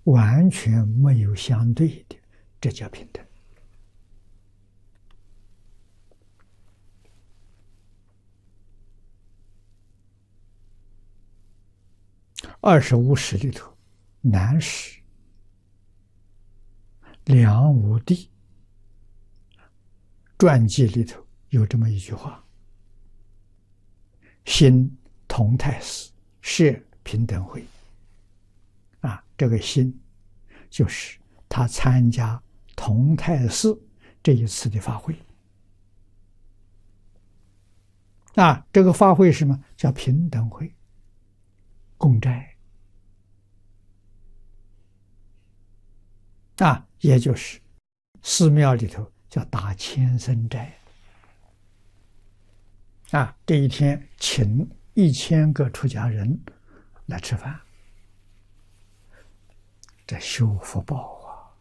完全没有相对的，这叫平等。25史里头，南史梁武帝传记里头有这么一句话：兴同泰寺，设平等会。这个兴就是他参加同泰寺这一次的法会。这个法会是什么？叫平等会，共斋。也就是寺庙里头叫打千僧斋。这一天请1000个出家人来吃饭，这修福报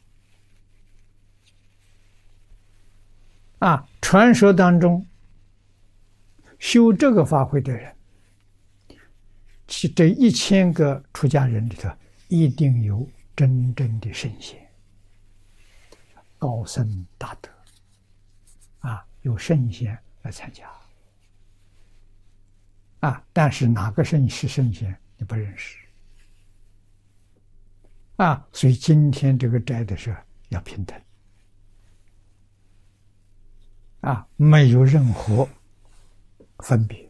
传说当中，修这个法会的人，这1000个出家人里头，一定有真正的圣贤、高僧大德，有圣贤来参加。但是哪个是圣贤你不认识。所以今天这个斋的是要平等。没有任何分别。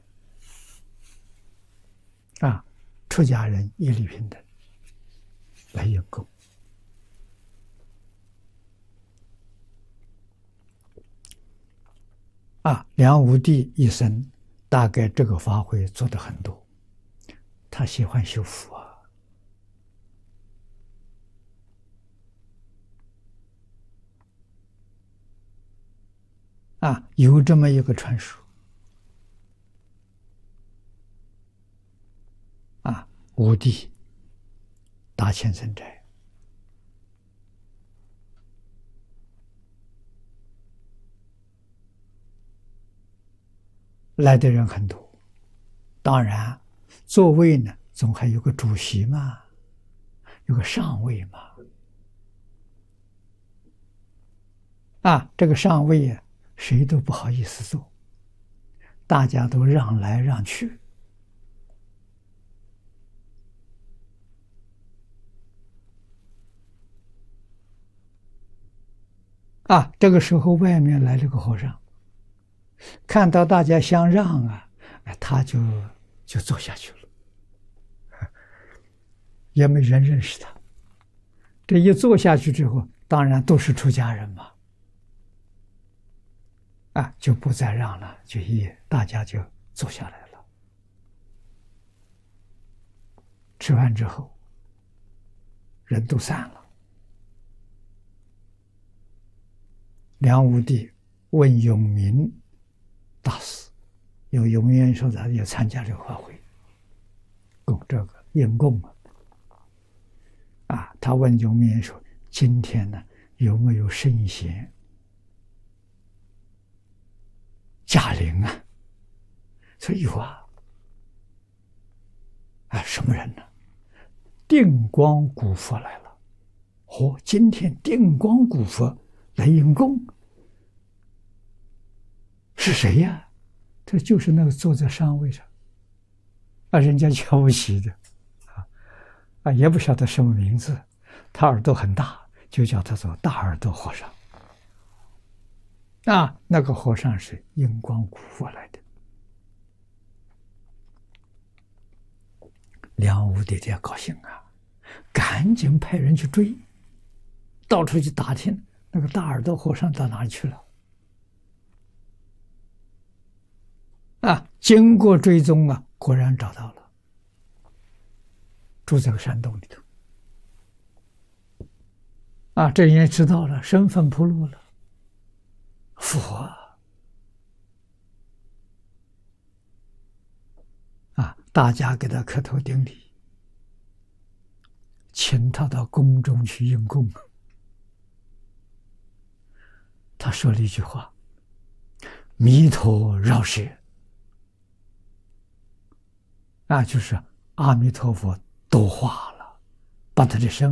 出家人一律平等来用功。梁武帝一生大概这个法会做得很多，他喜欢修福有这么一个传说武帝打千僧斋，来的人很多，当然座位呢总还有个主席嘛，有个上位嘛。这个上位谁都不好意思坐，大家都让来让去。这个时候外面来了个和尚，看到大家相让他就坐下去了，也没人认识他。这一坐下去之后，当然都是出家人嘛，就不再让了，大家就坐下来了。吃饭之后，人都散了。梁武帝问永明大师，有永明说他也参加这个法会，供这个应供他问永明说：“今天呢，有没有圣贤驾临啊？”说有什么人呢？定光古佛来了。今天定光古佛来应供，是谁呀？这就是那个坐在上位上，人家瞧不起的，也不晓得什么名字，他耳朵很大，就叫他做大耳朵和尚。那个和尚是应光古佛来的。梁武帝也高兴赶紧派人去追，到处去打听那个大耳朵和尚到哪里去了。经过追踪果然找到了，住在个山洞里头。这人也知道了，身份暴露了。佛大家给他磕头顶礼，请他到宫中去应供。他说了一句话：“弥陀饶舌。”就是阿弥陀佛度化了，把他的身